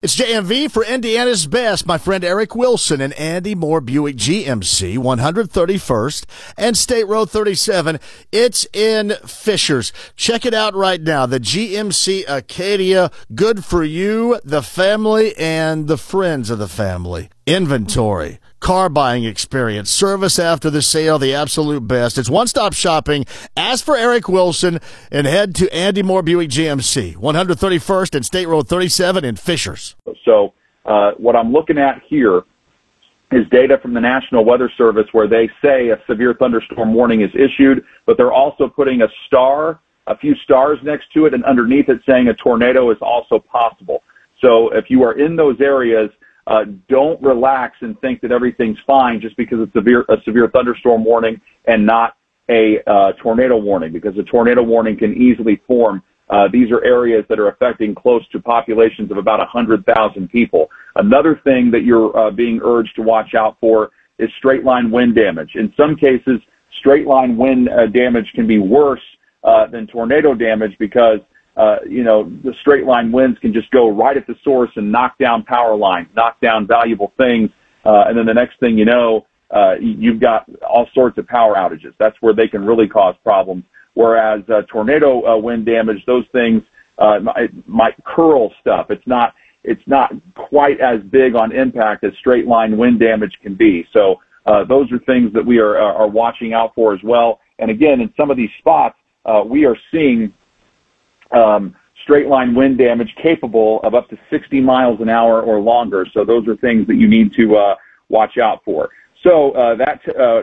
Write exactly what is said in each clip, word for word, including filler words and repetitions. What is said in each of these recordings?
It's J M V for Indiana's Best. My friend Eric Wilson and Andy Moore Buick G M C, one thirty-first and State Road thirty-seven. It's in Fishers. Check it out right now. The G M C Acadia, good for you, the family, and the friends of the family. Inventory, car buying experience, service after the sale, the absolute best. It's one-stop shopping. Ask for Eric Wilson and head to Andy Moore Buick G M C, one thirty-first and State Road thirty-seven in Fishers. So uh, what I'm looking at here is data from the National Weather Service where they say a severe thunderstorm warning is issued, but they're also putting a star, a few stars next to it, and underneath it saying a tornado is also possible. So if you are in those areas, Uh, don't relax and think that everything's fine just because it's severe, a severe thunderstorm warning and not a uh, tornado warning, because a tornado warning can easily form. Uh, these are areas that are affecting close to populations of about one hundred thousand people. Another thing that you're uh, being urged to watch out for is straight line wind damage. In some cases, straight line wind uh, damage can be worse uh, than tornado damage because Uh, you know, the straight line winds can just go right at the source and knock down power lines, knock down valuable things. Uh, and then the next thing you know, uh, you've got all sorts of power outages. That's where they can really cause problems. Whereas uh, tornado uh, wind damage, those things uh, might, might curl stuff. It's not, it's not quite as big on impact as straight line wind damage can be. So uh, those are things that we are, are watching out for as well. And again, in some of these spots, uh, we are seeing Um, straight line wind damage capable of up to sixty miles an hour or longer. So those are things that you need to uh, watch out for. So uh, that, uh,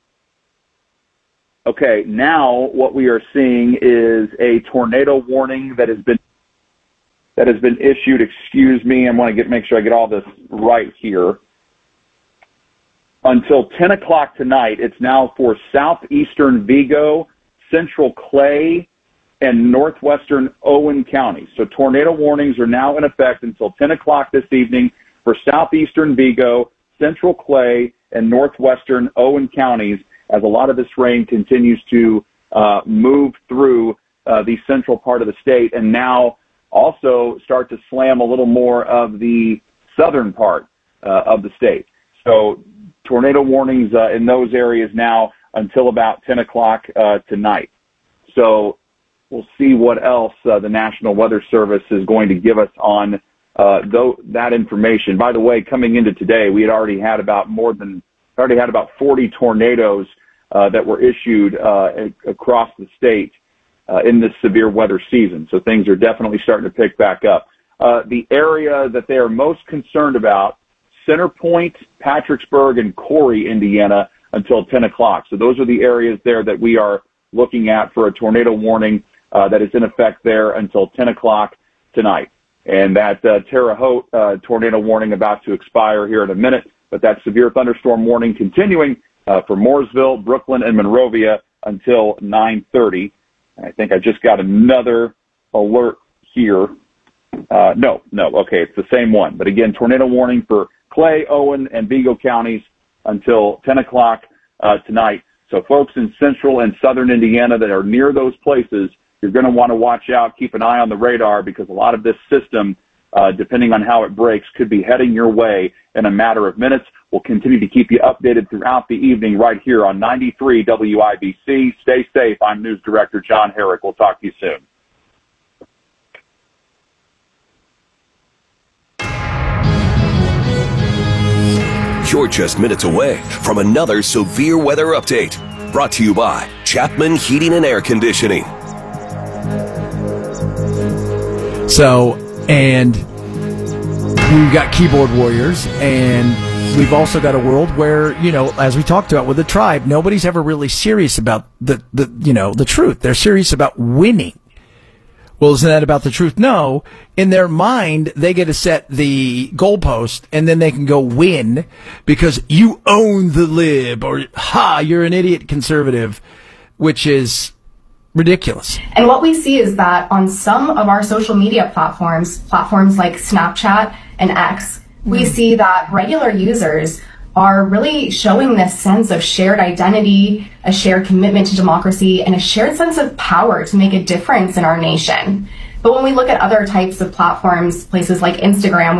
okay, now what we are seeing is a tornado warning that has been that has been issued. Excuse me, I want to get make sure I get all this right here. Until ten o'clock tonight, it's now for southeastern Vigo, central Clay, and northwestern Owen counties. So tornado warnings are now in effect until ten o'clock this evening for southeastern Vigo, central Clay, and northwestern Owen counties, as a lot of this rain continues to uh, move through uh, the central part of the state and now also start to slam a little more of the southern part uh, of the state. So tornado warnings uh, in those areas now until about ten o'clock uh, tonight. So we'll see what else uh, the National Weather Service is going to give us on uh, th- that information. By the way, coming into today, we had already had about more than already had about forty tornadoes uh, that were issued uh, a- across the state uh, in this severe weather season. So things are definitely starting to pick back up. Uh, the area that they are most concerned about, Center Point, Patricksburg, and Corey, Indiana, until ten o'clock. So those are the areas there that we are looking at for a tornado warning Uh, that is in effect there until ten o'clock tonight. And that uh, Terre Haute uh, tornado warning about to expire here in a minute, but that severe thunderstorm warning continuing uh, for Mooresville, Brooklyn, and Monrovia until nine thirty. And I think I just got another alert here. Uh, no, no, okay, it's the same one. But again, tornado warning for Clay, Owen, and Vigo counties until ten o'clock uh, tonight. So folks in central and southern Indiana that are near those places, you're going to want to watch out, keep an eye on the radar, because a lot of this system, uh, depending on how it breaks, could be heading your way in a matter of minutes. We'll continue to keep you updated throughout the evening right here on ninety-three W I B C. Stay safe. I'm News Director John Herrick. We'll talk to you soon. You're just minutes away from another severe weather update. Brought to you by Chapman Heating and Air Conditioning. So, and we've got keyboard warriors, and we've also got a world where, you know, as we talked about with the tribe, nobody's ever really serious about the, the you know, the truth. They're serious about winning. Well, isn't that about the truth? No. In their mind, they get to set the goalpost, and then they can go win because you own the lib, or, ha, you're an idiot conservative, which is ridiculous. And what we see is that on some of our social media platforms, platforms like Snapchat and X, we mm. see that regular users are really showing this sense of shared identity, a shared commitment to democracy, and a shared sense of power to make a difference in our nation. But when we look at other types of platforms, places like Instagram,